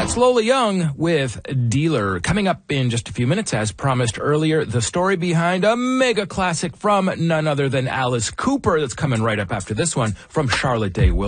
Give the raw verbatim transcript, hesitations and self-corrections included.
That's Lola Young with Dealer. Coming up in just a few minutes, as promised earlier, the story behind a mega classic from none other than Alice Cooper. That's coming right up after this one from Charlotte Day Wilson.